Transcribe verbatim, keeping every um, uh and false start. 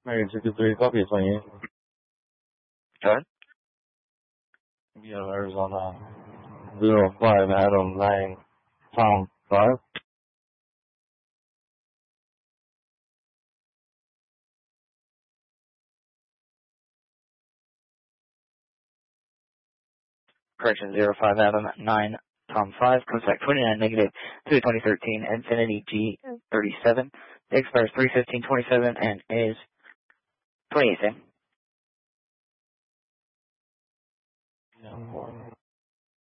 American sixty-three, copy is on you. Go ahead. Yeah, Arizona zero five Adam nine Tom five. Correction, zero five Adam nine Tom five, contact twenty-nine negative to twenty thirteen Infinity G thirty-seven. It expires three fifteen twenty-seven and is twenty eighteen. Yeah,